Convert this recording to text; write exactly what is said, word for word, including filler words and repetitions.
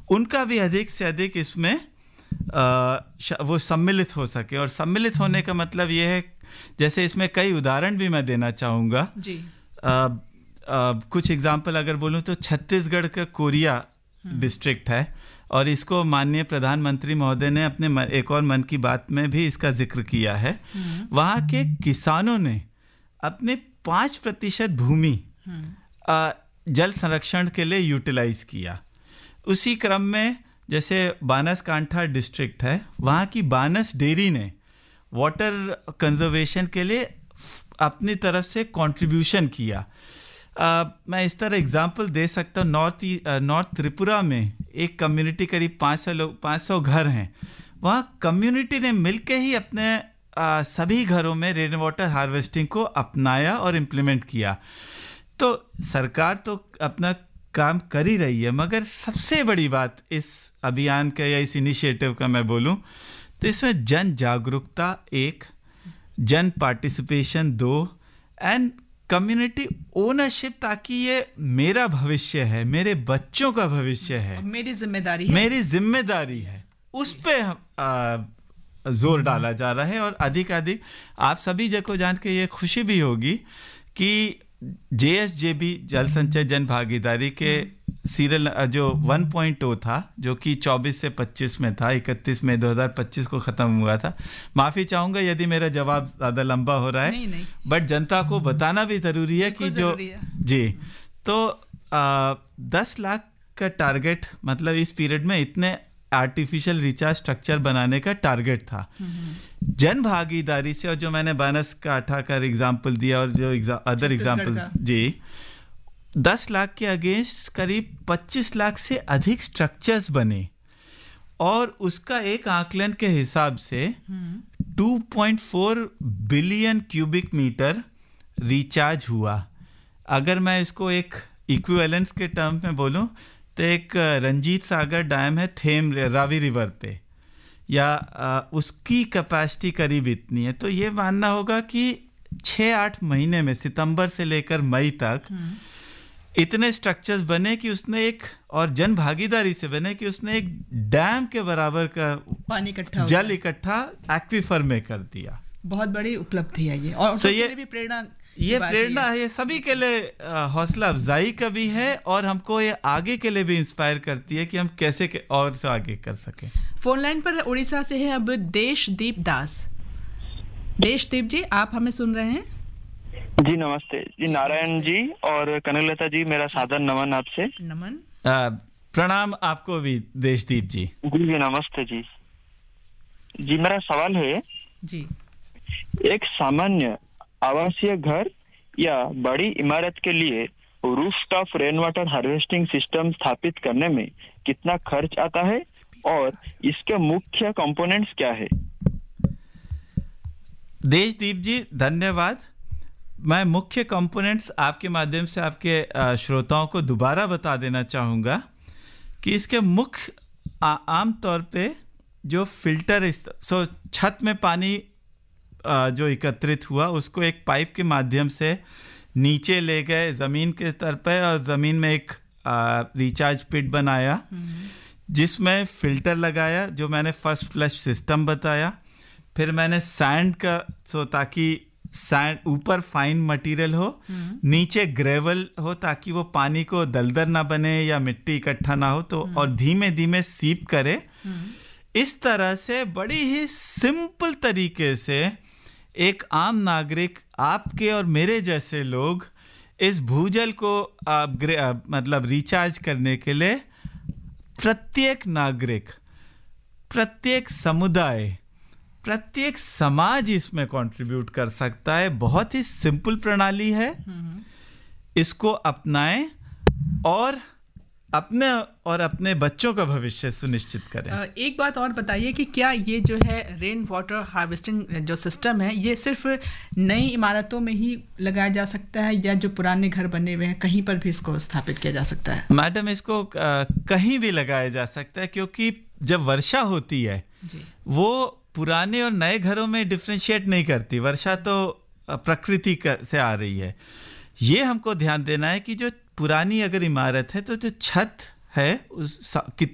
उनका भी अधिक से अधिक इसमें आ, वो सम्मिलित हो सके। और सम्मिलित होने का मतलब ये है, जैसे इसमें कई उदाहरण भी मैं देना चाहूँगा जी। आ, आ, कुछ एग्जाम्पल अगर बोलूँ तो छत्तीसगढ़ का कोरिया डिस्ट्रिक्ट है, और इसको माननीय प्रधानमंत्री महोदय ने अपने एक और मन की बात में भी इसका जिक्र किया है। वहाँ के किसानों ने अपने पाँच प्रतिशत भूमि जल संरक्षण के लिए यूटिलाइज किया। उसी क्रम में जैसे बानसकांठा डिस्ट्रिक्ट है, वहाँ की बानस डेयरी ने वाटर कंजर्वेशन के लिए अपनी तरफ से कंट्रीब्यूशन किया। Uh, मैं इस तरह एग्जांपल दे सकता हूँ। नॉर्थ नॉर्थ त्रिपुरा में एक कम्युनिटी, करीब पाँच सौ लोग पाँच सौ घर हैं, वहाँ कम्युनिटी ने मिलके ही अपने uh, सभी घरों में रेन वाटर हार्वेस्टिंग को अपनाया और इम्प्लीमेंट किया। तो सरकार तो अपना काम कर ही रही है, मगर सबसे बड़ी बात इस अभियान का या इस इनिशिएटिव का मैं बोलूँ तो इसमें जन जागरूकता एक, जन पार्टिसिपेशन दो, एंड कम्युनिटी ओनरशिप, ताकि ये मेरा भविष्य है, मेरे बच्चों का भविष्य है, मेरी जिम्मेदारी है मेरी जिम्मेदारी है, उस पे जोर डाला जा रहा है। और अधिक अधिक आप सभी को जान के ये खुशी भी होगी कि जे एस जे बी जल संचय जन भागीदारी के सीरियल जो वन पॉइंट ओ था, जो कि चौबीस से पच्चीस में था, इकतीस मई दो हज़ार पच्चीस को ख़त्म हुआ था। माफ़ी चाहूँगा यदि मेरा जवाब ज़्यादा लंबा हो रहा है, नहीं, नहीं। बट जनता को बताना भी ज़रूरी है कि जो जी तो आ, दस लाख का टारगेट, मतलब इस पीरियड में इतने आर्टिफिशियल रिचार्ज स्ट्रक्चर बनाने का टारगेट था जन भागीदारी से। और जो मैंने बानसकांठा का एग्जाम्पल दिया और जो अदर एग्जाम्पल जी, दस लाख के अगेंस्ट करीब पच्चीस लाख से अधिक स्ट्रक्चर्स बने, और उसका एक आकलन के हिसाब से दो पॉइंट चार बिलियन क्यूबिक मीटर रिचार्ज हुआ। अगर मैं इसको एक इक्विवेलेंस के टर्म में बोलूं तो एक रंजीत सागर डैम है थेम रावी रिवर पे, या आ, उसकी कैपेसिटी करीब इतनी है। तो ये मानना होगा कि छः आठ महीने में, सितंबर से लेकर मई तक, इतने स्ट्रक्चर्स बने कि उसने एक, और जन भागीदारी से बने कि उसने एक डैम के बराबर का पानी इकट्ठा जल इकट्ठा एक्वीफर में कर दिया। बहुत बड़ी उपलब्धि है ये, और so ये भी प्रेरणा ये प्रेरणा है, ये सभी के लिए हौसला अफजाई का भी है, और हमको ये आगे के लिए भी इंस्पायर करती है कि हम कैसे के और से आगे कर सकें। फोन लाइन पर उड़ीसा से है अब देशदीप दास। देशदीप जी, आप हमें सुन रहे हैं? जी नमस्ते जी, नारायण जी और कनकलता जी, मेरा सादर नमन आपसे। नमन। प्रणाम आपको भी देशदीप जी। जी जी नमस्ते जी। जी मेरा सवाल है जी, एक सामान्य आवासीय घर या बड़ी इमारत के लिए rooftop rain water harvesting system स्थापित करने में कितना खर्च आता है और इसके मुख्य कंपोनेंट्स क्या है? देशदीप जी धन्यवाद। मैं मुख्य कंपोनेंट्स आपके माध्यम से आपके श्रोताओं को दोबारा बता देना चाहूँगा कि इसके मुख्य आम तौर पे जो फिल्टर, सो छत में पानी जो एकत्रित हुआ उसको एक पाइप के माध्यम से नीचे ले गए ज़मीन के स्तर पर, और ज़मीन में एक रिचार्ज पिट बनाया जिसमें फ़िल्टर लगाया, जो मैंने फर्स्ट फ्लश सिस्टम बताया। फिर मैंने सैंड का, सो ताकि सैंड ऊपर फाइन मटेरियल हो, नीचे ग्रेवल हो ताकि वो पानी को दलदल ना बने या मिट्टी इकट्ठा ना हो, तो और धीमे धीमे सीप करे। इस तरह से बड़ी ही सिंपल तरीके से एक आम नागरिक, आपके और मेरे जैसे लोग, इस भूजल को अपग्रेड मतलब रिचार्ज करने के लिए प्रत्येक नागरिक, प्रत्येक समुदाय, प्रत्येक समाज इसमें कंट्रीब्यूट कर सकता है। बहुत ही सिंपल प्रणाली है, इसको अपनाएं और अपने और अपने बच्चों का भविष्य सुनिश्चित करें। एक बात और बताइए कि क्या ये जो है रेन वाटर हार्वेस्टिंग जो सिस्टम है, ये सिर्फ नई इमारतों में ही लगाया जा सकता है या जो पुराने घर बने हुए हैं कहीं पर भी इसको स्थापित किया जा सकता है? मैडम, इसको कहीं भी लगाया जा सकता है, क्योंकि जब वर्षा होती है जी, वो पुराने और नए घरों में डिफ्रेंशिएट नहीं करती। वर्षा तो प्रकृति से आ रही है। ये हमको ध्यान देना है कि जो पुरानी अगर इमारत है तो जो छत है उस